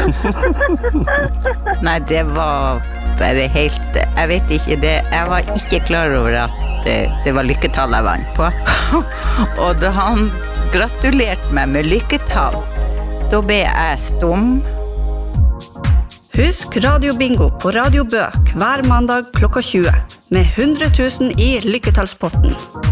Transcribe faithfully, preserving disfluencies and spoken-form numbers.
Nei, det var bare helt, jeg vet ikke det, jeg var ikke klar over at det, det var lykketall jeg vant på. Og da han gratulerte meg med lykketall, da ble jeg stum. Husk Radio Bingo på Radio Bø hver mandag klokka tjue med hundre tusen i lykketallspotten.